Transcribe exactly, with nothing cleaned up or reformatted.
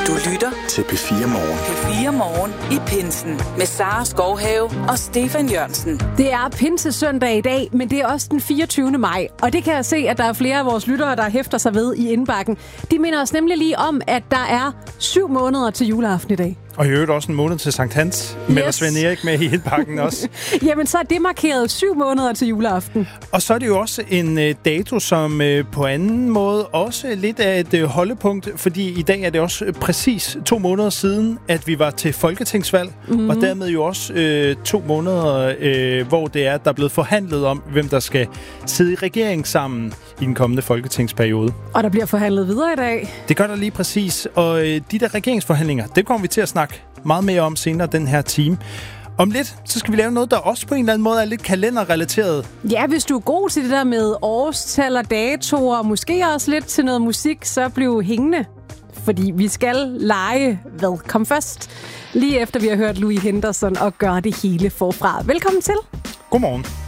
Du lytter til P fire Morgen. P fire Morgen i pinsen med Sara Skovhave og Stefan Jørgensen. Det er pinsesøndag i dag, men det er også den fireogtyvende maj. Og det kan jeg se, at der er flere af vores lyttere, der hæfter sig ved i indbakken. De minder os nemlig lige om, at der er syv måneder til juleaften i dag. Og i øvrigt også en måned til Sankt Hans. Melder Yes. Svend Erik med i indpakken også. Jamen, så er det markeret syv måneder til juleaften. Og så er det jo også en øh, dato, som øh, på anden måde også lidt af et øh, holdepunkt, fordi i dag er det også øh, præcis to måneder siden, at vi var til folketingsvalg, mm-hmm. og dermed jo også øh, to måneder, øh, hvor det er, der er blevet forhandlet om, hvem der skal sidde i regering sammen i den kommende folketingsperiode. Og der bliver forhandlet videre i dag. Det gør der lige præcis, og øh, de der regeringsforhandlinger, det kommer vi til at snakke meget mere om senere den her time. Om lidt, så skal vi lave noget, der også på en eller anden måde er lidt kalenderrelateret. Ja, hvis du er god til det der med årstal og datoer, og måske også lidt til noget musik, så bliv hængende. Fordi vi skal lege, hvad kom først, lige efter vi har hørt Louis Henderson og gøre det hele forfra. Velkommen til. Godmorgen.